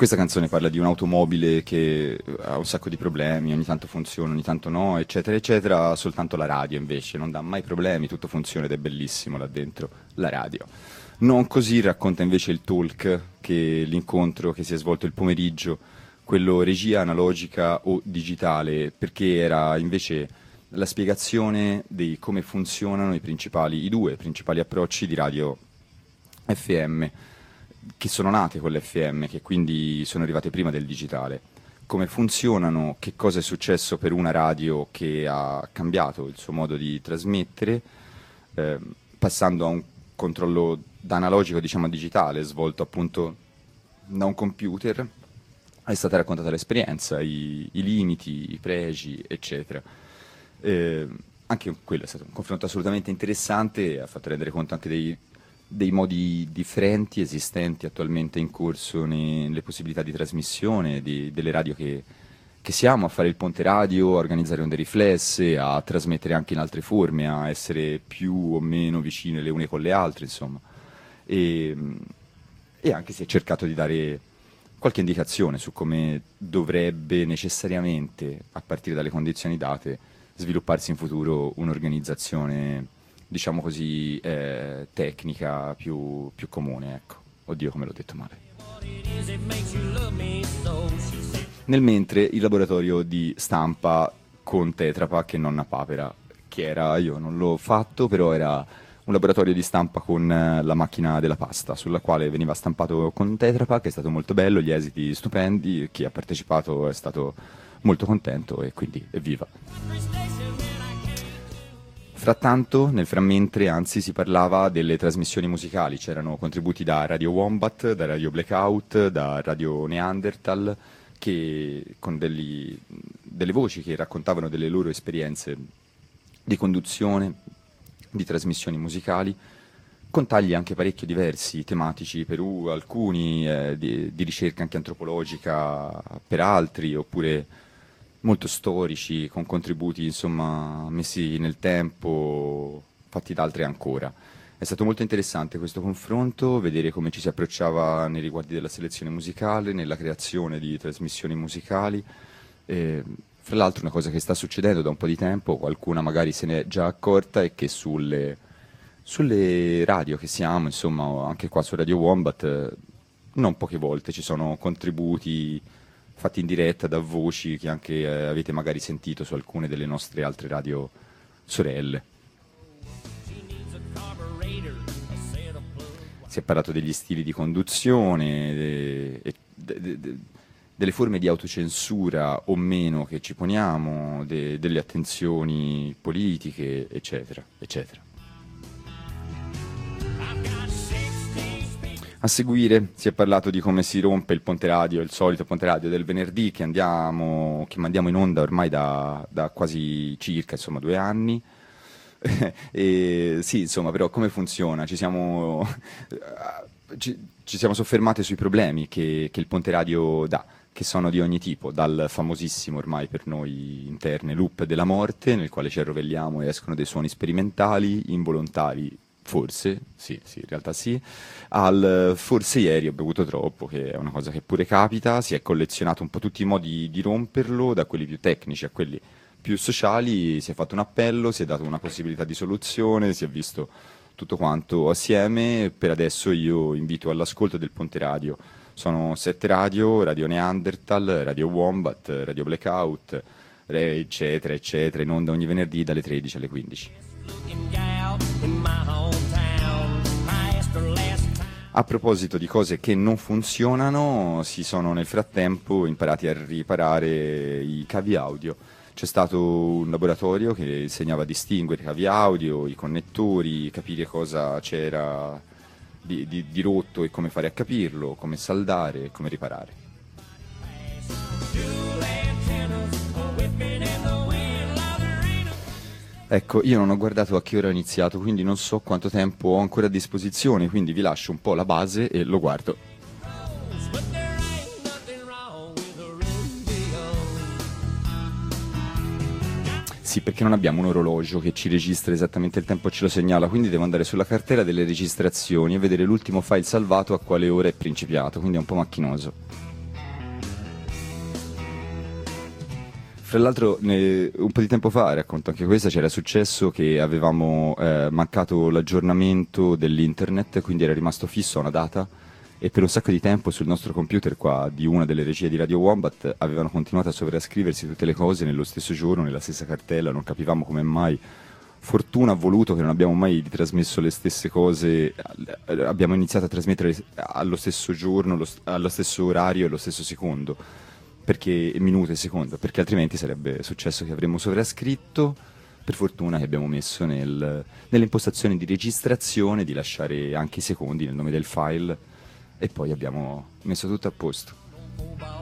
Questa canzone parla di un'automobile che ha un sacco di problemi, ogni tanto funziona, ogni tanto no, eccetera, eccetera. Soltanto la radio invece non dà mai problemi, tutto funziona ed è bellissimo là dentro, la radio. Non così racconta invece il talk, che l'incontro che si è svolto il pomeriggio, quello regia analogica o digitale, perché era invece la spiegazione di come funzionano i due principali approcci di radio FM, che sono nate con l'FM, che quindi sono arrivate prima del digitale. Come funzionano, che cosa è successo per una radio che ha cambiato il suo modo di trasmettere, passando a un controllo da analogico diciamo a digitale, svolto appunto da un computer. È stata raccontata l'esperienza, i limiti, i pregi, eccetera. Anche quello è stato un confronto assolutamente interessante, ha fatto rendere conto anche dei modi differenti esistenti attualmente in corso nelle possibilità di trasmissione delle radio che siamo, a fare il ponte radio, a organizzare onde riflesse, a trasmettere anche in altre forme, a essere più o meno vicine le une con le altre, insomma. E anche si è cercato di dare qualche indicazione su come dovrebbe necessariamente, a partire dalle condizioni date, svilupparsi in futuro un'organizzazione, diciamo così, tecnica più comune, ecco. Oddio, come l'ho detto male. Nel mentre il laboratorio di stampa con Tetra Pak e Nonna Papera, che era, io non l'ho fatto, però era un laboratorio di stampa con la macchina della pasta, sulla quale veniva stampato con Tetra Pak, è stato molto bello, gli esiti stupendi, chi ha partecipato è stato molto contento e quindi evviva. Frattanto, nel frammentre, anzi, si parlava delle trasmissioni musicali, c'erano contributi da Radio Wombat, da Radio Blackout, da Radio Neanderthal, con delle voci che raccontavano delle loro esperienze di conduzione, di trasmissioni musicali, con tagli anche parecchio diversi, tematici per alcuni, di ricerca anche antropologica per altri, oppure molto storici, con contributi insomma messi nel tempo, fatti da altri ancora. È stato molto interessante questo confronto, vedere come ci si approcciava nei riguardi della selezione musicale, nella creazione di trasmissioni musicali. Fra l'altro una cosa che sta succedendo da un po' di tempo, qualcuna magari se ne è già accorta, è che sulle radio che siamo, insomma anche qua su Radio Wombat, non poche volte ci sono contributi fatti in diretta da voci che anche avete magari sentito su alcune delle nostre altre radio sorelle. Si è parlato degli stili di conduzione, delle forme di autocensura o meno che ci poniamo, delle attenzioni politiche, eccetera, eccetera. A seguire si è parlato di come si rompe il ponte radio, il solito ponte radio del venerdì che mandiamo in onda ormai da quasi circa 2 anni. E sì, insomma, però come funziona? Ci siamo soffermati sui problemi che il ponte radio dà, che sono di ogni tipo, dal famosissimo ormai per noi interne loop della morte, nel quale ci arrovelliamo e escono dei suoni sperimentali, involontari, forse, sì, in realtà sì, al forse ieri ho bevuto troppo, che è una cosa che pure capita. Si è collezionato un po' tutti i modi di romperlo, da quelli più tecnici a quelli più sociali, si è fatto un appello, si è dato una possibilità di soluzione, si è visto tutto quanto assieme. Per adesso io invito all'ascolto del Ponte Radio. Sono 7 radio, Radio Neanderthal, Radio Wombat, Radio Blackout, eccetera, eccetera, in onda ogni venerdì dalle 13 alle 15. A proposito di cose che non funzionano, si sono nel frattempo imparati a riparare i cavi audio. C'è stato un laboratorio che insegnava a distinguere i cavi audio, i connettori, capire cosa c'era di rotto e come fare a capirlo, come saldare e come riparare. Ecco, io non ho guardato a che ora ho iniziato, quindi non so quanto tempo ho ancora a disposizione, quindi vi lascio un po' la base e lo guardo. Sì, perché non abbiamo un orologio che ci registra esattamente il tempo e ce lo segnala, quindi devo andare sulla cartella delle registrazioni e vedere l'ultimo file salvato a quale ora è principiato, quindi è un po' macchinoso. Fra l'altro, un po' di tempo fa, racconto anche questa, c'era successo che avevamo mancato l'aggiornamento dell'internet, quindi era rimasto fisso a una data e per un sacco di tempo sul nostro computer qua di una delle regie di Radio Wombat avevano continuato a sovrascriversi tutte le cose nello stesso giorno, nella stessa cartella, non capivamo come mai. Fortuna ha voluto che non abbiamo mai ritrasmesso le stesse cose, abbiamo iniziato a trasmettere allo stesso giorno, allo stesso orario e allo stesso secondo, minuto e secondo, perché altrimenti sarebbe successo che avremmo sovrascritto. Per fortuna che abbiamo messo nelle impostazioni di registrazione di lasciare anche i secondi nel nome del file e poi abbiamo messo tutto a posto.